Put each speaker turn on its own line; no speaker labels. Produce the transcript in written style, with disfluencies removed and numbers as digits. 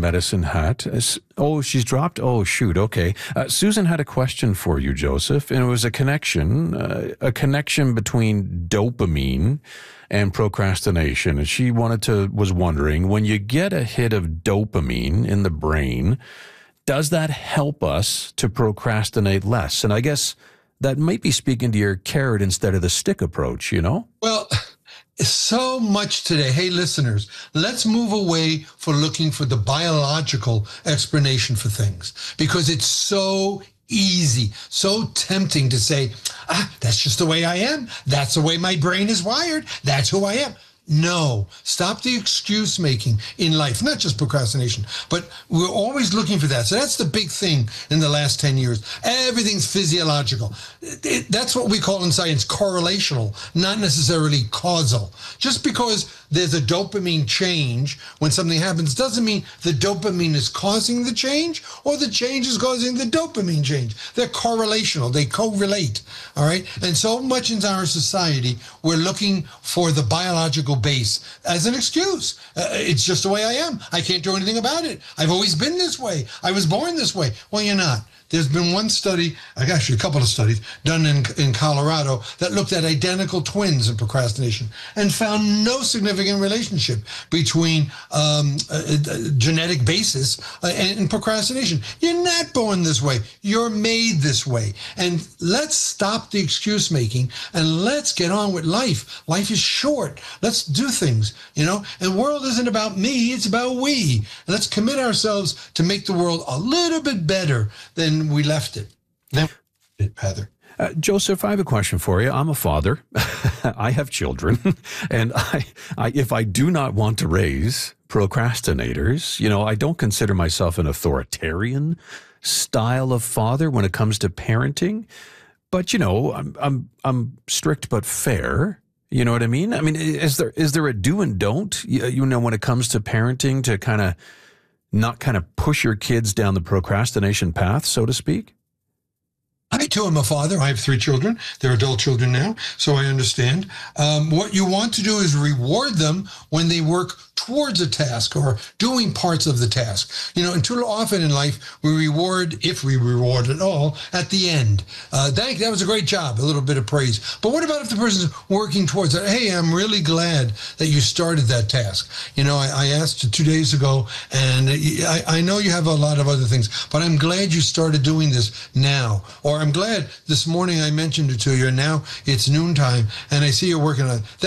medicine hat. Oh, she's dropped? Oh, shoot. Okay. Susan had a question for you, Joseph, and it was a connection between dopamine and procrastination. And she was wondering, when you get a hit of dopamine in the brain, does that help us to procrastinate less? And I guess that might be speaking to your carrot instead of the stick approach, you know?
Well, so much today. Hey, listeners, let's move away for looking for the biological explanation for things, because it's so easy, so tempting to say, that's just the way I am. That's the way my brain is wired. That's who I am. No, stop the excuse making in life, not just procrastination, but we're always looking for that. So that's the big thing in the last 10 years. Everything's physiological. That's what we call in science correlational, not necessarily causal. Just because there's a dopamine change when something happens doesn't mean the dopamine is causing the change or the change is causing the dopamine change. They're correlational. They correlate. All right. And so much in our society, we're looking for the biological base as an excuse. It's just the way I am. I can't do anything about it. I've always been this way. I was born this way. Well, you're not. There's been one study, actually a couple of studies, done in Colorado that looked at identical twins in procrastination and found no significant relationship between genetic basis and procrastination. You're not born this way. You're made this way. And let's stop the excuse making and let's get on with life. Life is short. Let's do things, you know. And the world isn't about me. It's about we. And let's commit ourselves to make the world a little bit better than we left it. Heather.
Joseph, I have a question for you. I'm a father. I have children. And if I do not want to raise procrastinators, you know, I don't consider myself an authoritarian style of father when it comes to parenting. But, you know, I'm strict but fair. You know what I mean? I mean, is there a do and don't, you know, when it comes to parenting to kind of not kind of push your kids down the procrastination path, so to speak?
I, too, am a father. I have 3 children. They're adult children now, so I understand. What you want to do is reward them when they work towards a task or doing parts of the task. You know, and too often in life, we reward, if we reward at all, at the end. That was a great job, a little bit of praise. But what about if the person's working towards it? Hey, I'm really glad that you started that task. You know, I asked you 2 days ago, and I know you have a lot of other things, but I'm glad you started doing this now. Or I'm glad this morning I mentioned it to you, and now it's noontime, and I see you're working on it.